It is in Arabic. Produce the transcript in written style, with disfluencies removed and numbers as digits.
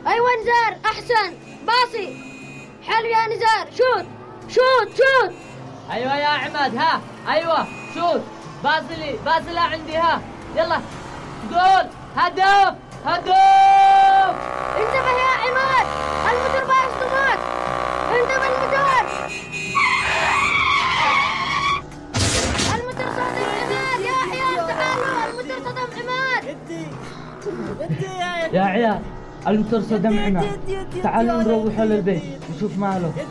أيوة نزار أحسن. باصي حلو يا نزار. شوت شوت شوت. ايوه يا عماد، ها ايوه شوت. باصلي عندي، ها يلا جول. هدف هدف. انتبه يا عماد، الموتور بايظ طماط. انتبه الموتور. الموتور صدم عماد يا عيال، تعالوا الموتور صدم عماد. يا عيال الموتور صدم عماد، تعالوا نروح للبيت نشوف ماله.